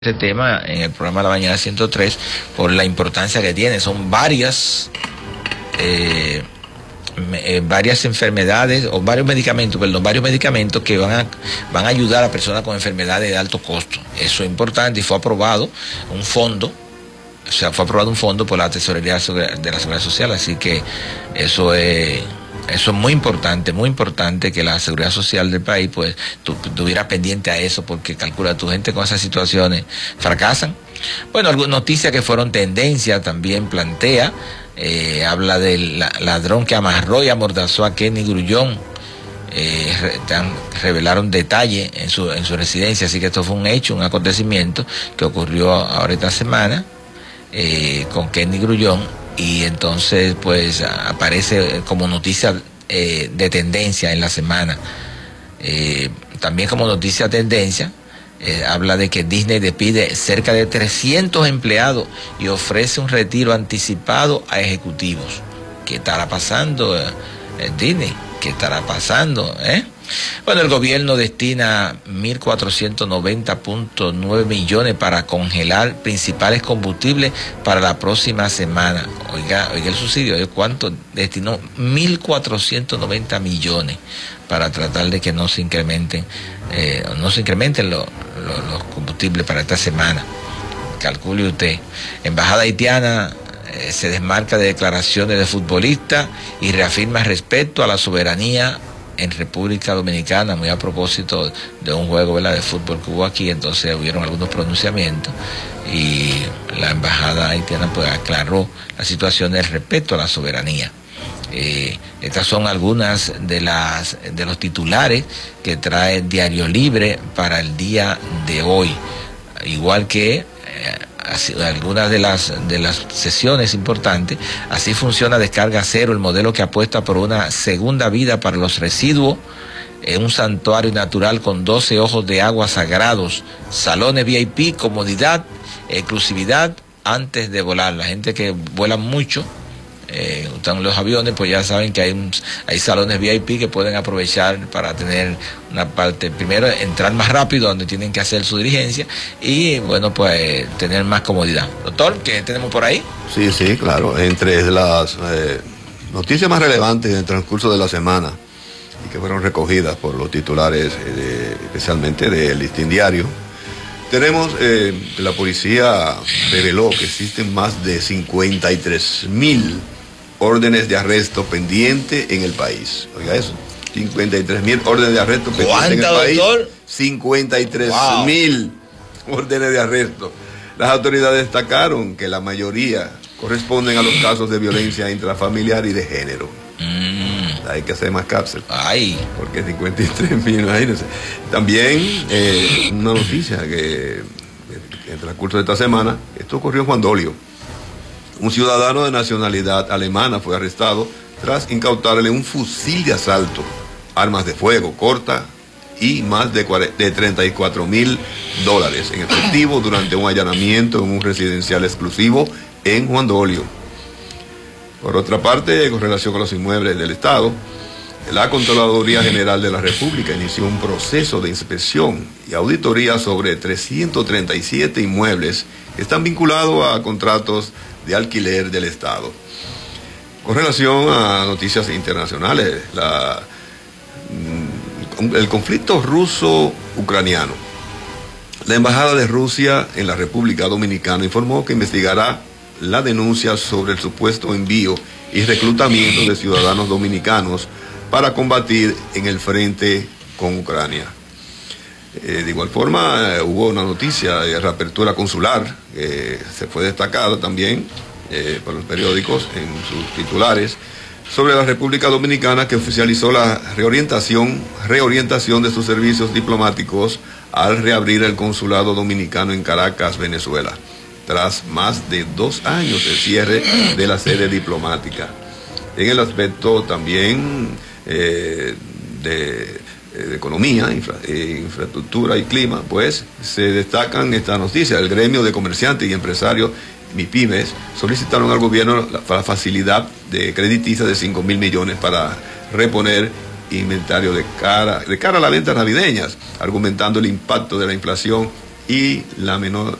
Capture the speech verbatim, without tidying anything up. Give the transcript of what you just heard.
Este tema en el programa de la mañana ciento tres por la importancia que tiene. Son varias eh, eh, varias enfermedades o varios medicamentos, perdón, varios medicamentos que van a, van a ayudar a personas con enfermedades de alto costo. Eso es importante y fue aprobado un fondo, o sea, fue aprobado un fondo por la Tesorería de la Seguridad Social, así que eso es... Eso es muy importante, muy importante que la seguridad social del país pues tu, tuviera pendiente a eso, porque calcula, tu gente con esas situaciones fracasan. Bueno, algunas noticias que fueron tendencia también plantea, eh, habla del la, ladrón que amarró y amordazó a Kenny Grullón. Eh, re, tan, revelaron detalles en su, en su residencia, así que esto fue un hecho, un acontecimiento que ocurrió ahora esta semana eh, con Kenny Grullón. Y entonces pues aparece como noticia eh, de tendencia en la semana. Eh, también como noticia tendencia, eh, habla de que Disney despide cerca de trescientos empleados y ofrece un retiro anticipado a ejecutivos. ¿Qué estará pasando eh, en Disney? ¿Qué estará pasando? ¿Eh? Bueno, el gobierno destina mil cuatrocientos noventa punto nueve millones para congelar principales combustibles para la próxima semana. Oiga, oiga el subsidio, ¿eh? ¿Cuánto destinó? mil cuatrocientos noventa millones para tratar de que no se incrementen, eh, no se incrementen lo, lo, los combustibles para esta semana. Calcule usted. Embajada haitiana eh, se desmarca de declaraciones de futbolistas y reafirma respeto a la soberanía en República Dominicana, muy a propósito de un juego, ¿verdad?, de fútbol que hubo aquí. Entonces hubieron algunos pronunciamientos y la embajada haitiana pues aclaró la situación del respeto a la soberanía. Eh, estas son algunas de las de los titulares que trae Diario Libre para el día de hoy, igual que eh, algunas de las de las sesiones importantes. Así funciona Descarga Cero, el modelo que apuesta por una segunda vida para los residuos, en un santuario natural con doce ojos de agua sagrados, salones V I P, comodidad, exclusividad antes de volar. La gente que vuela mucho, eh, están los aviones, pues ya saben que hay, un, hay salones V I P que pueden aprovechar para tener una parte, primero entrar más rápido donde tienen que hacer su diligencia y bueno, pues tener más comodidad. Doctor, ¿qué tenemos por ahí? Sí, sí, claro, entre las eh, noticias más relevantes en el transcurso de la semana y que fueron recogidas por los titulares, eh, de, especialmente del Listín Diario, tenemos eh, que la policía reveló que existen más de cincuenta y tres mil órdenes de arresto pendientes en el país. Oiga eso, cincuenta y tres mil órdenes de arresto pendientes en el país. Doctor? cincuenta y tres mil wow. órdenes de arresto. Las autoridades destacaron que la mayoría corresponden a los casos de violencia intrafamiliar y de género. Mm. Hay que hacer más cárcel. Ay. Porque cincuenta y tres mil, imagínense. También eh, una noticia que en el transcurso de esta semana, esto ocurrió en Juan Dolio. Un ciudadano de nacionalidad alemana fue arrestado tras incautarle un fusil de asalto, armas de fuego corta y más de, de treinta y cuatro mil dólares en efectivo durante un allanamiento en un residencial exclusivo en Juan Dolio. Por otra parte, con relación a los inmuebles del Estado, la Contraloría General de la República inició un proceso de inspección y auditoría sobre trescientos treinta y siete inmuebles que están vinculados a contratos de alquiler del Estado. Con relación a noticias internacionales, la, el conflicto ruso-ucraniano, la Embajada de Rusia en la República Dominicana informó que investigará la denuncia sobre el supuesto envío y reclutamiento de ciudadanos dominicanos para combatir en el frente con Ucrania. Eh, de igual forma, eh, hubo una noticia de reapertura consular, que eh, se fue destacada también eh, por los periódicos en sus titulares, sobre la República Dominicana, que oficializó la reorientación, reorientación de sus servicios diplomáticos al reabrir el consulado dominicano en Caracas, Venezuela, tras más de dos años de cierre de la sede diplomática. En el aspecto también eh, de... de economía, infra, eh, infraestructura y clima, pues se destacan estas noticias. El gremio de comerciantes y empresarios, MIPYMES, solicitaron al gobierno la, la facilidad de crediticia de cinco mil millones para reponer inventario de cara, de cara a las ventas navideñas, argumentando el impacto de la inflación y la menor